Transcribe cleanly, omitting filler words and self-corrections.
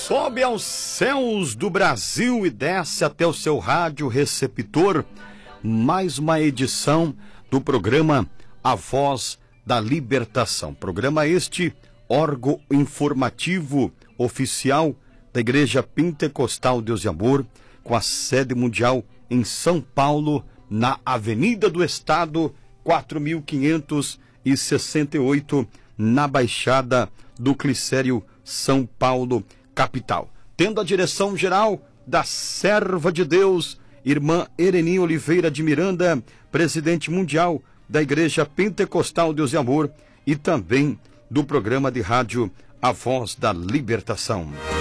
Sobe aos céus do Brasil e desce até o seu rádio receptor. Mais uma edição do programa A Voz da Libertação. Programa este, órgão informativo oficial da Igreja Pentecostal Deus de Amor, com a sede mundial em São Paulo, na Avenida do Estado, 4568, na Baixada do Glicério, São Paulo, capital. Tendo a direção geral da serva de Deus, irmã Ereni Oliveira de Miranda, presidente mundial da Igreja Pentecostal Deus de Amor e também do programa de rádio A Voz da Libertação.